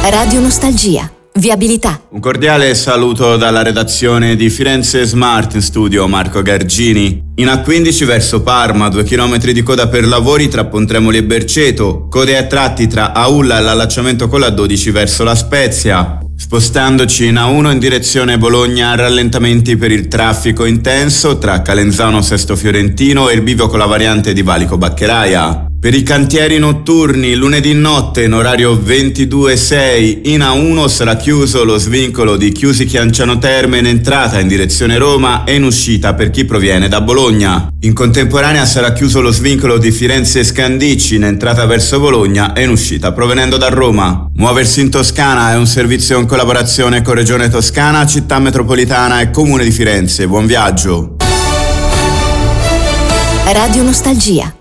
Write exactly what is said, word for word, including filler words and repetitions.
Radio Nostalgia. Viabilità. Un cordiale saluto dalla redazione di Firenze Smart, in studio Marco Gargini. In A quindici verso Parma, due chilometri di coda per lavori tra Pontremoli e Berceto, code a tratti tra Aulla e l'allacciamento con la dodici verso La Spezia. Spostandoci in A uno in direzione Bologna, rallentamenti per il traffico intenso tra Calenzano Sesto Fiorentino e il bivio con la variante di Valico Baccheraia. Per i cantieri notturni, lunedì notte in orario ventidue sei in A uno sarà chiuso lo svincolo di Chiusi Chianciano Terme in entrata in direzione Roma e in uscita per chi proviene da Bologna. In contemporanea sarà chiuso lo svincolo di Firenze Scandicci in entrata verso Bologna e in uscita provenendo da Roma. Muoversi in Toscana è un servizio in collaborazione con Regione Toscana, Città Metropolitana e Comune di Firenze. Buon viaggio. Radio Nostalgia.